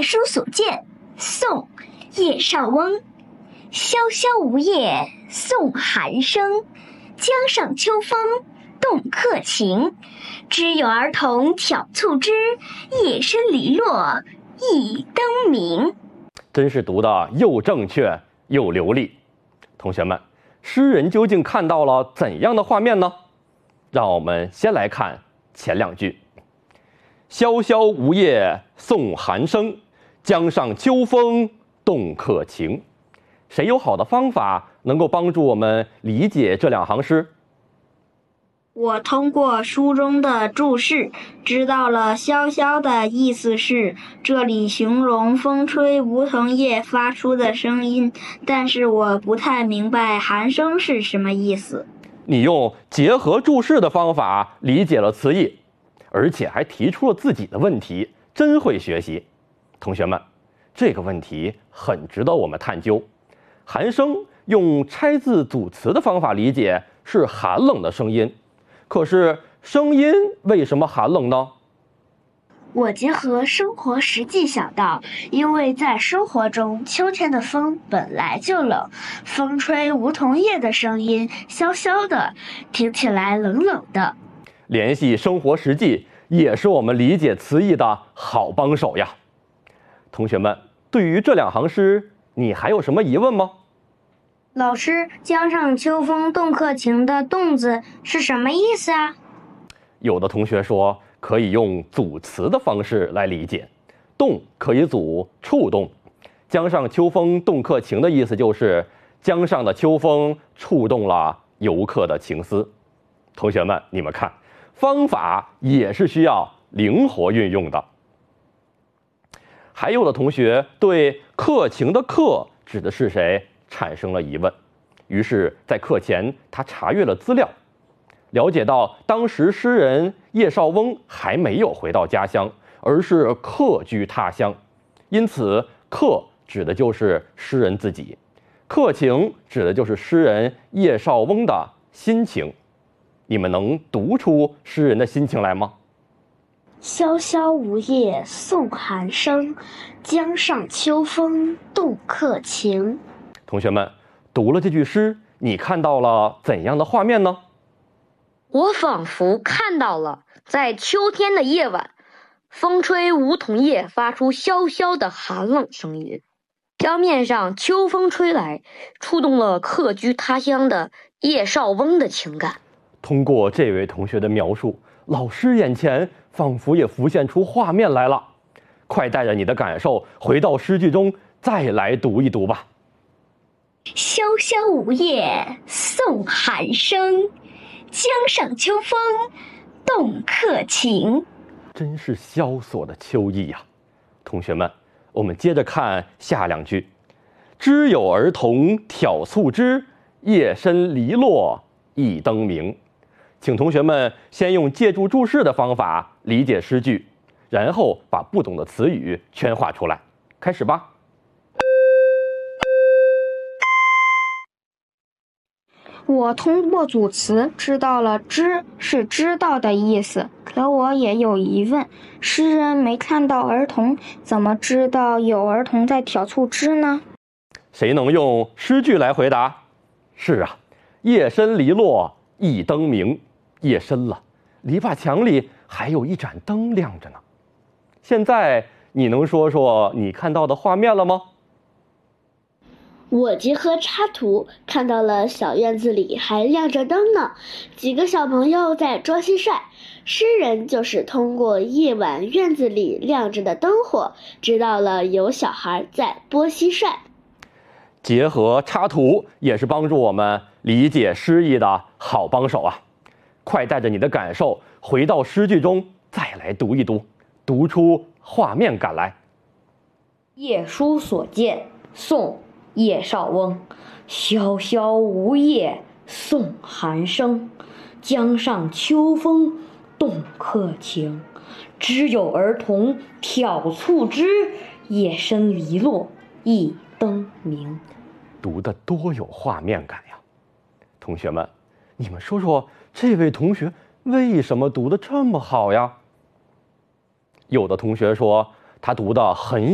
书所见》宋·叶绍翁。萧萧梧叶送寒声，江上秋风动客情。知有儿童挑促织，夜深篱落一灯明。 真是读得又正确又流利。同学们，诗人究竟看到了怎样的画面呢？让我们先来看前两句：萧萧梧叶送寒声，江上秋风动客情。谁有好的方法能够帮助我们理解这两行诗？ 我通过书中的注释知道了萧萧的意思是这里形容风吹梧桐叶发出的声音，但是我不太明白寒声是什么意思。 你用结合注释的方法理解了词义，而且还提出了自己的问题，真会学习。同学们，这个问题很值得我们探究。寒声用拆字组词的方法理解是寒冷的声音，可是声音为什么寒冷呢？ 我结合生活实际想到，因为在生活中，秋天的风本来就冷，风吹梧桐叶的声音萧萧的，听起来冷冷的。 联系生活实际也是我们理解词义的好帮手呀。同学们，对于这两行诗，你还有什么疑问吗？ 老师，江上秋风动客情的动字是什么意思啊？ 有的同学说可以用组词的方式来理解，动可以组触动，江上秋风动客情的意思就是江上的秋风触动了游客的情思。同学们，你们看，方法也是需要灵活运用的。还有的同学对客情的客指的是谁产生了疑问，于是在课前他查阅了资料，了解到当时诗人叶绍翁还没有回到家乡，而是客居他乡，因此客指的就是诗人自己，客情指的就是诗人叶绍翁的心情。你们能读出诗人的心情来吗？ 萧萧梧叶送寒声，江上秋风动客情。 同学们，读了这句诗，你看到了怎样的画面呢？ 我仿佛看到了在秋天的夜晚，风吹梧桐叶发出萧萧的寒冷声音，江面上秋风吹来，触动了客居他乡的叶绍翁的情感。 通过这位同学的描述，老师眼前仿佛也浮现出画面来了。快带着你的感受回到诗句中，再来读一读吧。 萧萧梧叶送寒声，江上秋风动客情。 真是萧索的秋意呀！同学们，我们接着看下两句：知有儿童挑促织，夜深篱落一灯明。请同学们先用借助注释的方法理解诗句，然后把不懂的词语圈画出来。开始吧。 我通过组词知道了知是知道的意思，可我也有疑问，诗人没看到儿童，怎么知道有儿童在挑促织呢？ 谁能用诗句来回答？是啊，夜深篱落一灯明，夜深了，篱笆墙里还有一盏灯亮着呢。现在你能说说你看到的画面了吗？ 我结合插图看到了小院子里还亮着灯呢，几个小朋友在捉蟋蟀。诗人就是通过夜晚院子里亮着的灯火，知道了有小孩在拨蟋蟀。 结合插图也是帮助我们理解诗意的好帮手啊！快带着你的感受回到诗句中，再来读一读，读出画面感来。 夜书所见，宋·叶绍翁。萧萧梧叶送寒声，江上秋风动客情。知有儿童挑促织，夜深篱落一灯明。 读得多有画面感呀！同学们，你们说说这位同学为什么读得这么好呀？有的同学说他读得很